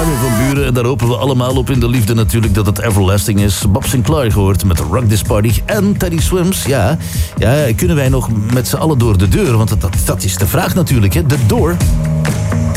Armin van Buuren. En daar hopen we allemaal op in de liefde natuurlijk dat het everlasting is. Bob Sinclair gehoord met Rock This Party. En Teddy Swims, ja, kunnen wij nog met z'n allen door de deur? Want dat is de vraag natuurlijk, hè. De door.